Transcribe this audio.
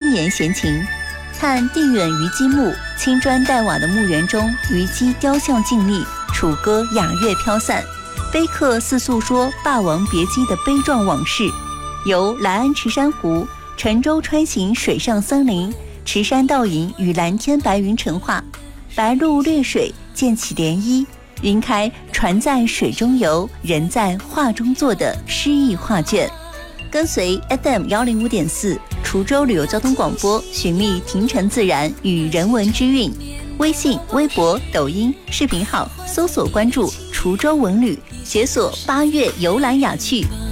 轻言闲情。看地远虞姬墓，青砖黛瓦的墓园中，虞姬雕像静立，楚歌雅乐飘散，碑刻似诉说霸王别姬的悲壮往事。由来安池珊瑚、沉舟穿行水上森林，池山倒影与蓝天白云成画，白鹭掠水溅起涟漪，晕开船在水中游，人在画中坐的诗意画卷。跟随 FM105.4 滁州旅游交通广播，寻觅亭城自然与人文之韵。微信、微博、抖音视频号搜索关注滁州文旅，解锁8月游览雅趣。